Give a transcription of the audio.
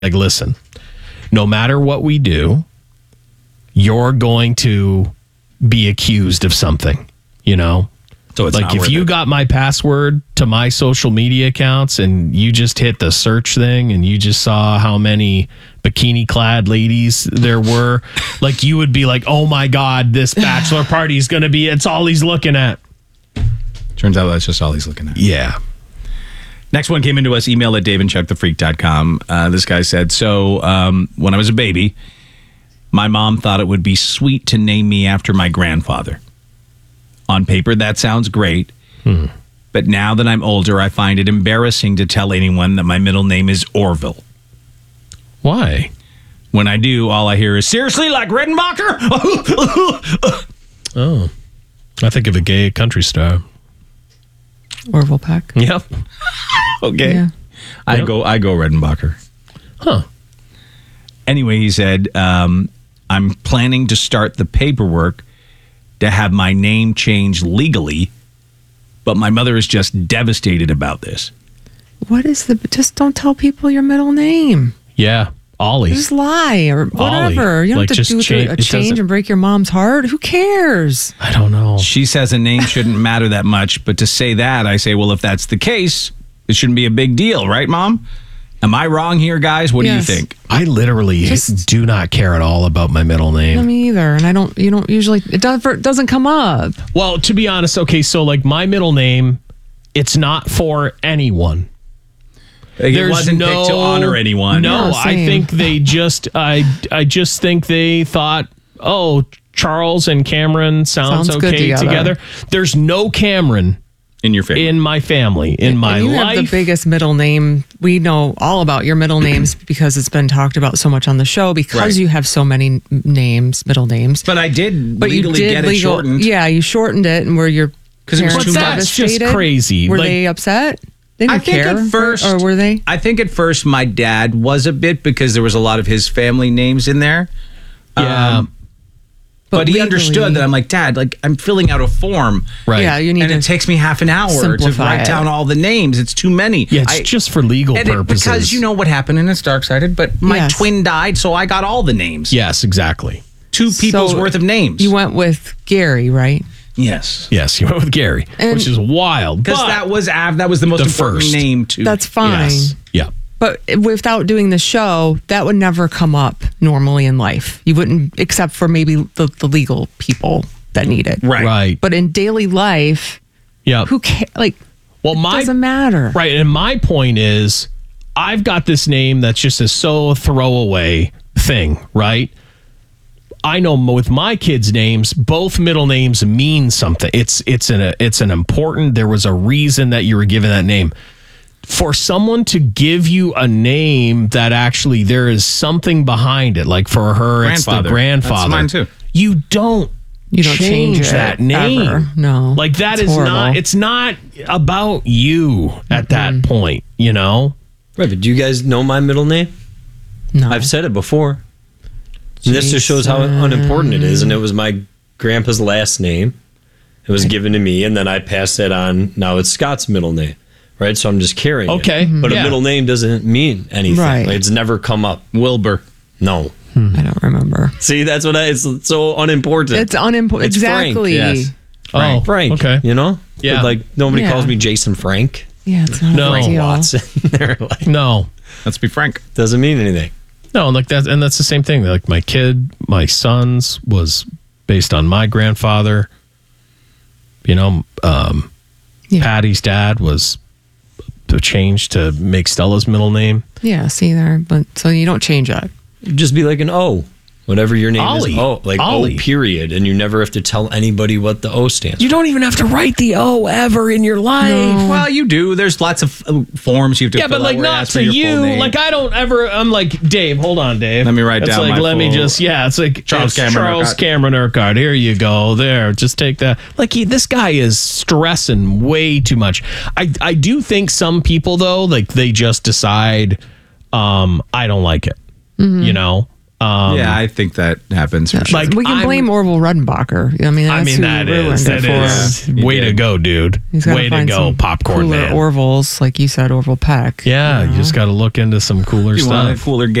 like, listen, no matter what we do, you're going to be accused of something, you know? So it's like, not if you got my password to my social media accounts and you just hit the search thing and you just saw how many bikini clad ladies there were, like, you would be like, oh my God, this bachelor party is going to be, it's all he's looking at. Turns out that's just all he's looking at. Yeah. Next one came into us, email at daveandchuckthefreak.com. This guy said, when I was a baby, my mom thought it would be sweet to name me after my grandfather. On paper, that sounds great. But now that I'm older, I find it embarrassing to tell anyone that my middle name is Orville. Why? When I do, all I hear is, seriously, like Redenbacher? Oh. I think of a gay country star. Orville Peck. Yep. Okay. Yeah. I go Redenbacher. Huh. Anyway, he said, I'm planning to start the paperwork to have my name changed legally, but my mother is just devastated about this. What is just don't tell people your middle name. Yeah. Ollie. Just lie or whatever. Ollie. You don't Like, have to just do change- a it change doesn't- and break your mom's heart. Who cares? I don't know. She says a name shouldn't matter that much, but to say that, I say, well, if that's the case, it shouldn't be a big deal, right, Mom? Am I wrong here, guys? What Yes. do you think? I literally do not care at all about my middle name. Not me either. And you don't usually, it doesn't come up. Well, to be honest, okay, so like my middle name, it's not for anyone. It wasn't picked to honor anyone. No, Yeah, I same. think they just, I just think they thought, oh, Charles and Cameron sounds Sounds good okay together. There's no Cameron In your family. in my family, in my And you life. have the biggest middle name. We know all about your middle names because it's been talked about so much on the show because Right. you have so many names, middle names. But I did But legally you did get it shortened. Yeah, you shortened it, and were your 'Cause it was parents too much. That's just devastated? crazy. Were Like- they upset? They I didn't think care, at first, or were they? I think at first my dad was a bit because there was a lot of his family names in there. Yeah. But he legally- understood that I'm like, Dad, like I'm filling out a form. Right. Yeah, you need And to it takes me half an hour to simplify write it. down all the names. It's too many. Yeah, it's just for legal purposes. Because you know what happened and it's dark-sided, but my Yes. twin died, so I got all the names. Yes, exactly. 2 people's So worth of names. You went with Gary, right? Yes. Yes, you went with Gary, And- which is wild. Because but that was the most The important first. name too. That's fine. yes, yeah. But without doing the show, that would never come up normally in life. You wouldn't, except for maybe the legal people that need it. Right. But in daily life, Yeah. who cares? Like, Well, it doesn't matter. Right. And my point is, I've got this name that's just a so throwaway thing, right? I know with my kids' names, both middle names mean something. It's an important. There was a reason that you were given that name. For someone to give you a name that actually there is something behind it, like for her, it's the Grandfather. grandfather. That's mine too. You don't change it, that name. ever. No. Like that It's is horrible. not. It's not about you at that point. You know. Right, but do you guys know my middle name? No. I've said it before. And this just shows how unimportant it is. And it was my grandpa's last name. It was given to me, and then I passed that on. Now it's Scott's middle name, right? So I'm just carrying it. Okay, But yeah. a middle name doesn't mean anything. Right. Like, it's never come up. Wilbur. No. I don't remember. See, that's what it's so unimportant. It's unimportant. It's Frank, Exactly. yes. Oh, Frank. Okay. You know? Yeah. But, like, nobody Yeah. calls me Jason Frank. Yeah, it's not No. a big deal. Watson. They're like, No. Let's be frank. doesn't mean anything. No, like that, and that's the same thing. Like my son's was based on my grandfather. You know, Yeah. Patty's dad was changed to make Stella's middle name. Yeah, see there. But so you don't change that. Just be like an O. Whatever your name Ollie. is. O. Like Ollie. O period. And you never have to tell anybody what the O stands for. You don't even have to write the O ever in your life. Well, you do. There's lots of forms you have to Yeah, fill but like out where it not asks for to your full you. name. Like I don't ever. I'm like Dave. Hold on, Dave. Let me write It's down like my let me full- just. Yeah, it's like Charles it's Cameron Charles Urquhart. Cameron Urquhart. Here you go. There, just take that. Like this guy is stressing way too much. I do think some people though, like they just decide, I don't like it. You know. Yeah, I think that happens for sure. Like, We can blame Orville Redenbacher. I mean, that's who that ruined is it for him. way to go, dude. He's gotta Way to find go, some popcorn cooler man. Orville's, like you said, Orville Peck. Yeah, you just got to look into some cooler you want a stuff. cooler